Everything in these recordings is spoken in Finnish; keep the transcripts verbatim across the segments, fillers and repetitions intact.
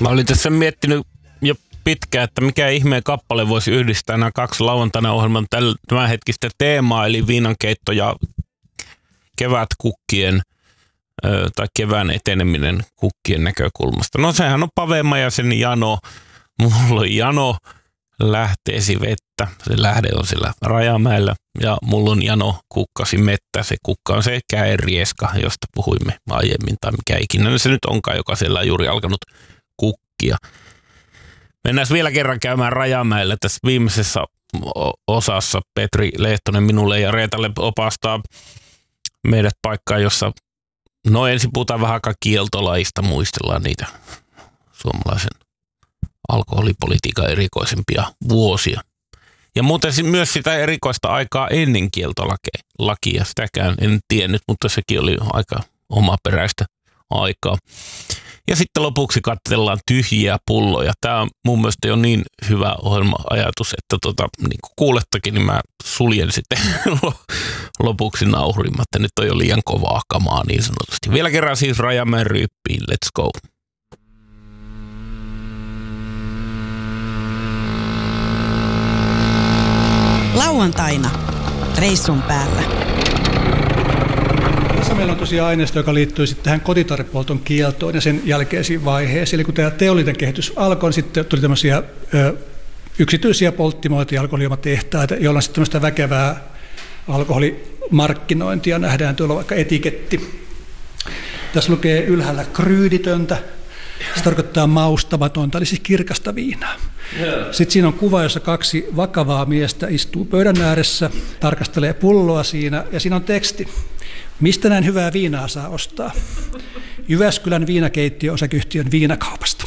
Mä olin tässä miettinyt jo pitkään, että mikä ihmeen kappale voisi yhdistää nämä kaksi lauantaina ohjelman tämänhetkistä teemaa, eli viinankeitto ja kevätkukkien ö, tai kevään eteneminen kukkien näkökulmasta. No sehän on Pave Maijasen Jano. Mulla on Jano lähteesi vettä. Se lähde on siellä Rajamäellä ja mulla on Jano kukkasi mettä. Se kukka on se käenrieska, josta puhuimme aiemmin tai mikä ikinä se nyt onkaan, joka siellä on juuri alkanut kukkia. Mennään vielä kerran käymään Rajamäellä. Tässä viimeisessä osassa Petri Lehtonen minulle ja Reetalle opastaa meidät paikkaan, jossa no ensin puhutaan vähän aika kieltolaista, muistellaan niitä suomalaisen alkoholipolitiikan erikoisempia vuosia. Ja muuten myös sitä erikoista aikaa ennen kieltolakia, sitäkään en tiennyt, mutta sekin oli aika omaperäistä aikaa. Ja sitten lopuksi katsellaan tyhjiä pulloja. Tämä on mun mielestä jo niin hyvä ohjelma-ajatus, että tota, niin kuin kuulettakin, niin mä suljen sitten lopuksi nauhurimatta. Nyt on jo liian kovaa kamaa niin sanotusti. Vielä kerran siis Rajamäen Ryyppiin. Let's go. Lauantaina reissun päällä. Tässä meillä on tosiaan aineisto, joka liittyy sitten tähän kotitarvepolton kieltoon ja sen jälkeisiin vaiheisiin. Eli kun tämä teollinen kehitys alkoi, niin sitten tuli tämmöisiä ö, yksityisiä polttimoita ja alkoholijuomatehtaita, joilla on sitten tämmöistä väkevää alkoholimarkkinointia. Nähdään tuolla vaikka etiketti. Tässä lukee ylhäällä kryyditöntä. Se tarkoittaa maustamatonta, eli siis kirkasta viinaa. Yeah. Sitten siinä on kuva, jossa kaksi vakavaa miestä istuu pöydän ääressä, tarkastelee pulloa siinä, ja siinä on teksti. Mistä näin hyvää viinaa saa ostaa? Jyväskylän viinakeittiö osakeyhtiön viinakaupasta.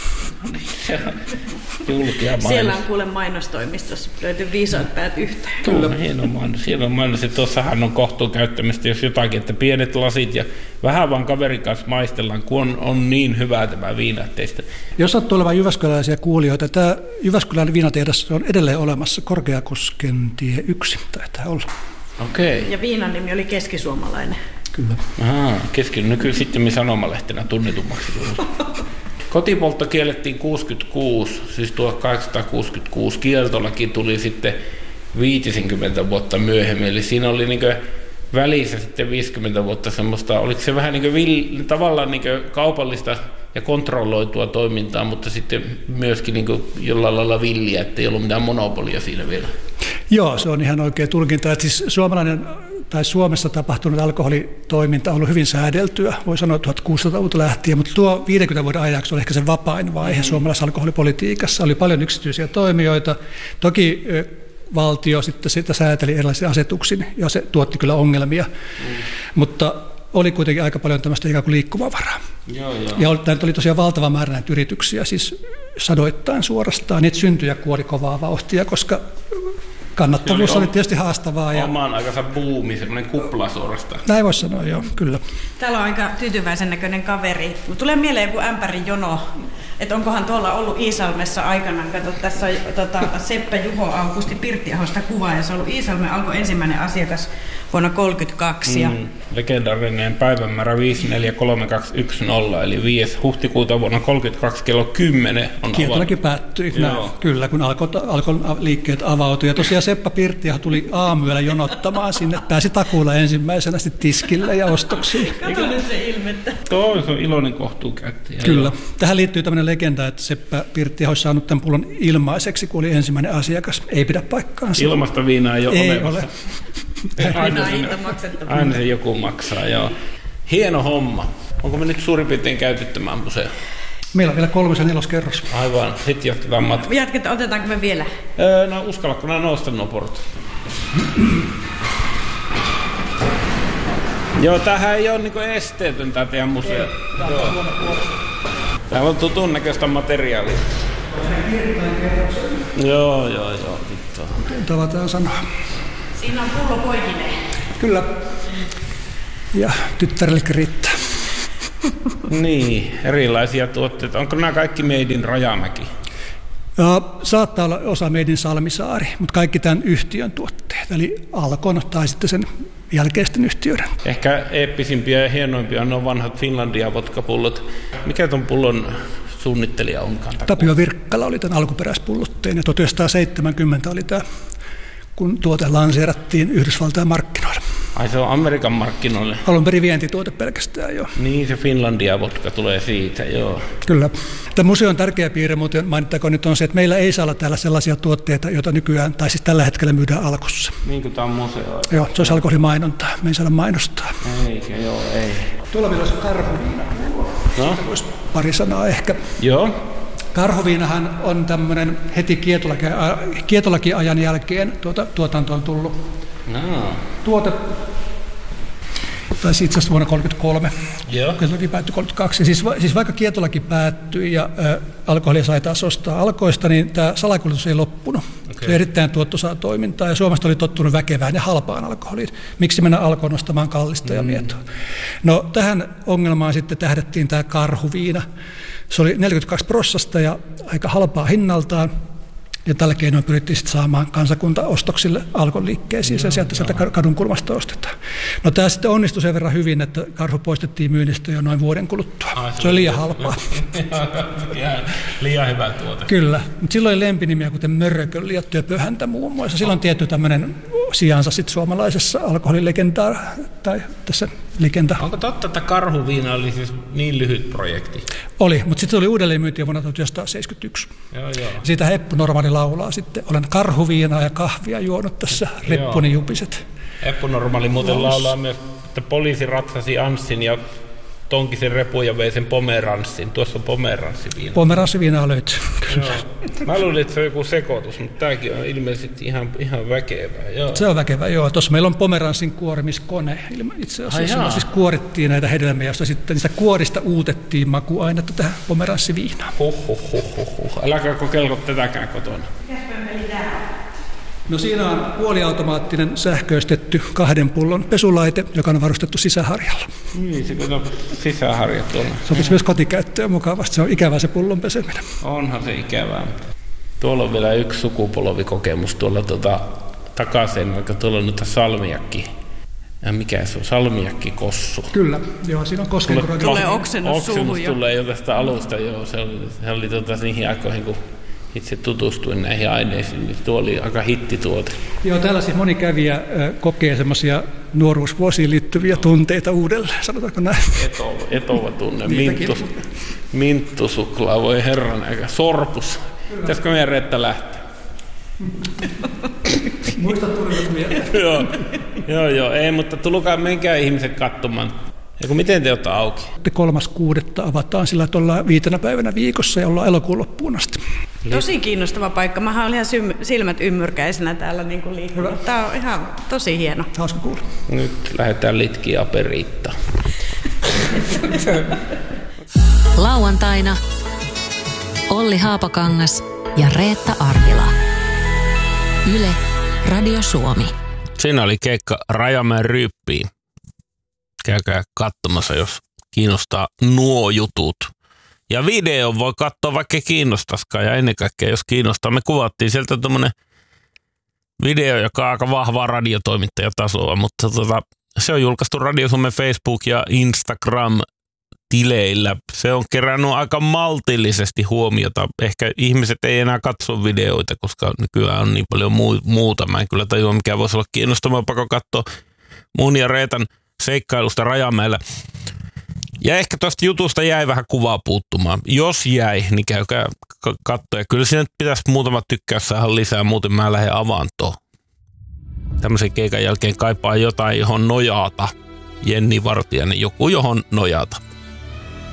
Siellä on kuule mainostoimistossa löytyy viisaat päät yhteen. Kyllä, hieno mainos. Hieno mainos. Tuossahan on kohtuun käyttämistä, jos jotakin, että pienet lasit ja vähän vaan kaverin kanssa maistellaan, kun on, on niin hyvää tämä viina teistä. Jos sattuu olemaan jyväskyläläisiä kuulijoita, tämä Jyväskylän viinatehdas on edelleen olemassa, Korkeakosken tie yksi taitaa olla. Okei. Okay. Ja viinan nimi oli keskisuomalainen. Kyllä. Aha, keski, no kyllä sitten sanomalehtenä tunnetummaksi tullut. Kotipoltto kiellettiin kuusikymmentäkuusi, siis tuhatkahdeksansataakuusikymmentäkuusi. Kieltolaki tuli sitten viisikymmentä vuotta myöhemmin, eli siinä oli niin kuin välissä sitten viisikymmentä vuotta semmoista, oliko se vähän niin kuin vill, tavallaan niin kuin kaupallista ja kontrolloitua toimintaa, mutta sitten myöskin niin kuin jollain lailla villiä, ettei ollut mitään monopolia siinä vielä. Joo, se on ihan oikea tulkinta. Että siis suomalainen tai Suomessa tapahtunut alkoholitoiminta on ollut hyvin säädeltyä, voi sanoa tuhatkuusisataaluvulta lähtien, mutta tuo viidenkymmenen vuoden ajaksi oli ehkä se vapain vaihe mm. suomalaisessa alkoholipolitiikassa. Oli paljon yksityisiä toimijoita. Toki valtio sitten sitä sääteli erilaisia asetuksin ja se tuotti kyllä ongelmia, mm. mutta oli kuitenkin aika paljon tämmöistä ikään kuin liikkumavaraa. Joo, joo. Ja oli, oli tosiaan valtava määrä näitä yrityksiä, siis sadoittain suorastaan. Niitä syntyi ja kuoli kovaa vauhtia, koska kannattavuus oli, oli tietysti haastavaa. Ja oman aikansa buumi, semmoinen kupla suorastaan. Näin voisi sanoa, joo, kyllä. Täällä on aika tyytyväisen näköinen kaveri. Tulee mieleen joku ämpärin jono, että onkohan tuolla ollut Iisalmessa aikanaan. Kato, tässä on tota, Seppä Juho Aukusti Pirttiahosta kuvaa, ja se on ollut Iisalmen alkoi ensimmäinen asiakas vuonna tuhatyhdeksänsataakolmekymmentäkaksi. Ja mm, legendaarinen päivämäärä viisi neljä kolme kaksi yksi nolla, eli viides huhtikuuta vuonna tuhatyhdeksänsataakolmekymmentäkaksi kello kymmenen on Kieltolaki päättyi, näin, kyllä, kun alkoi alko liikkeet avautui. Ja tosiaan Seppä Pirttiaho tuli aamuyöllä jonottamaan sinne, pääsi takuulla ensimmäisenä sitten tiskille ja ostoksiin. Kato nyt se ilmettä. Tuo on iloinen kohtuukäyttäjä. Kyllä. Tähän liittyy tämmöinen legenda, että Seppä Pirttiaho olisi saanut tämän pullon ilmaiseksi, kun oli ensimmäinen asiakas. Ei pidä paikkaansa. Ilmasta viinaa ei ole ei olemassa. Ole. Aina, aina se joku maksaa, joo. Hieno homma. Onko me nyt suurin piirtein käyty tämän museo? Meillä on vielä kolmas ja neloskerros. Aivan, sitten jatketaan matkaa. Jatketaan, otetaanko me vielä? Öö, no uskallatko nää nousta nuo portat? Joo, tämähän ei ole niinku esteetön tää teidän museo. Joo. Täällä on tutun näköistä materiaalia. Joo, joo, joo. Tavataan sanoa. Siinä on pullo poikineen. Kyllä. Ja tyttärellekin riittää. Niin, erilaisia tuotteita. Onko nämä kaikki Made in Rajamäki? Ja saattaa olla osa Made in Salmisaari, mutta kaikki tämän yhtiön tuotteet, eli Alkon tai sitten sen jälkeisten yhtiöiden. Ehkä eeppisimpiä ja hienoimpia on vanhat Finlandia vodkapullot. Mikä ton pullon suunnittelija onkaan? Tapio Virkkala oli tämän alkuperäispullotteen ja tuhatyhdeksänsataaseitsemänkymmentä oli tämä, kun tuote lanseerattiin Yhdysvaltain markkinoille. Ai se on Amerikan markkinoille? Alun perin vientituote pelkästään, joo. Niin, se Finlandia-vodka tulee siitä, joo. Kyllä. Tämä museon tärkeä piirre, muuten mainittakoon nyt on se, että meillä ei saa olla täällä sellaisia tuotteita, joita nykyään, tai siis tällä hetkellä myydään Alkossa. Niin kuin tämä on museo? Joo, se olisi alkoholimainontaa. Me ei saada mainostaa. Eikä, joo, ei. Tuolla meillä olisi karhuviina. No? Olisi pari sanaa ehkä. Joo. Karhuviinahan on tämmöinen heti kietolakiajan jälkeen tuota, tuotantoon tullut no. tuote. Tai itse asiassa vuonna tuhatyhdeksänsataakolmekymmentäkolme. Joo. Kietolaki päättyi kolmekymmentäkaksi. Siis, siis vaikka kietolaki päättyi ja ä, alkoholia sai taas ostaa Alkoista, niin tämä salakuljetus ei loppunut. Okay. Se on erittäin tuottoisaa toimintaa ja Suomesta oli tottunut väkevään ja halpaan alkoholiin. Miksi mennä Alkoon ostamaan kallista mm. ja mietoa? No tähän ongelmaan sitten tähdettiin tämä karhuviina. Se oli neljäkymmentäkaksi prossasta ja aika halpaa hinnaltaan. Ja tällä keinoin pyrittiin sitten saamaan kansakunta ostoksille Alkon liikkeisiin, ja sieltä, sieltä kadun kulmasta ostetaan. No tämä sitten onnistui sen verran hyvin, että karhu poistettiin myynnistä jo noin vuoden kuluttua. Ai, se, se oli liian halpaa. Liian hyvä tuote. Kyllä, mutta silloin oli lempinimiä, kuten Mörköl ja Töpöhäntä muun muassa. Silloin tietty tämmöinen sijansa sitten suomalaisessa alkoholilegendaa, tai tässä legenda. Onko totta, että karhuviina oli siis niin lyhyt projekti? Oli, mutta sitten se oli uudelleen myyntiä vuonna tuhatyhdeksänsataaseitsemänkymmentäyksi. Joo, joo. Siitä Heppu Normaali laulaa sitten, olen karhuviinaa ja kahvia juonut tässä, Reppuni jupiset. Heppu Normaali muuten laulaa myös, että poliisi ratsasi Anssin ja tonkisen repun ja vei sen pomeranssin. Tuossa on pomeranssiviina. Pomeranssiviinaa löytyy. Joo. Mä luulin, että se on joku sekoitus, mutta tämäkin on ilmeisesti ihan, ihan väkevää. Joo. Se on väkevää, joo. Tuossa meillä on pomeranssin kuorimiskone. Itse asiassa Ai siis kuorittiin näitä hedelmiä, joista sitten niistä kuorista uutettiin makuainetta tähän pomeranssiviinaan. Huh, huh, huh, huh, huh. Äläkää kokeilko tätäkään kotona. No siinä on puoliautomaattinen sähköistetty kahden pullon pesulaite, joka on varustettu sisäharjalla. Niin, se on sisäharja tuolla. Sopisi myös kotikäyttöön mukavasti. Se on ikävää se pullon peseminen. Onhan se ikävää. Tuolla on vielä yksi sukupolvikokemus tuolla tuota, takaisin, vaikka tuolla on nyt salmiakki. Ja mikä se on? Salmiakki-kossu. Kyllä, joo, siinä on koskenkorva. Tulee oksennus suuhun jo. Tulee jo tästä alusta, joo. Se oli, se oli tuota, niihin aikoihin, kun itse tutustuin näihin aineisiin, niin tuo oli aika hittituote. Joo, täällä siis moni kävijä kokee semmoisia nuoruusvuosiin liittyviä tunteita uudelleen, sanotaanko näin? Etova, etova tunne, Minttu, minttusuklaa, voi herran aika, sorpus. Pitäisikö meidän Reetta lähteä? Muista turvat mieleen. joo, joo, joo, ei, mutta tulkaa, menkää ihmiset katsomaan. Ja kun miten te olette auki? kolmas kuudetta avataan sillä tuolla viitenä päivänä viikossa ja ollaan elokuun loppuun asti. Tosi kiinnostava paikka. Mä olin ihan silmät ymmyrkäisenä täällä niin kuin liikkunut. Tää on ihan tosi hieno. Hauska kuulla. Nyt lähdetään litkiä aperiittaa. Lauantaina Olli Haapakangas ja Reetta Arvila. Yle, Radio Suomi. Siinä oli keikka Rajamäen Ryyppiin. Käykää katsomassa, jos kiinnostaa nuo jutut. Ja video voi katsoa, vaikka kiinnostaskaan, ja ennen kaikkea, jos kiinnostaa. Me kuvattiin sieltä tommonen video, joka on aika vahvaa radiotoimittajatasoa, mutta tota, se on julkaistu Radio Suomen Facebook- ja Instagram-tileillä. Se on kerännyt aika maltillisesti huomiota. Ehkä ihmiset ei enää katso videoita, koska nykyään on niin paljon muuta. Mä en kyllä tajua, mikä voisi olla kiinnostavaa, pakko katsoa mun ja Reetan seikkailusta Rajamäellä. Ja ehkä tuosta jutusta jäi vähän kuvaa puuttumaan. Jos jäi, niin käykää katsoa. Ja kyllä siinä pitäisi muutama tykkäys saada lisää, muuten mä lähden avantoon. Tämmöisen keikan jälkeen kaipaa jotain, johon nojata. Jenni Vartiainen, joku johon nojata.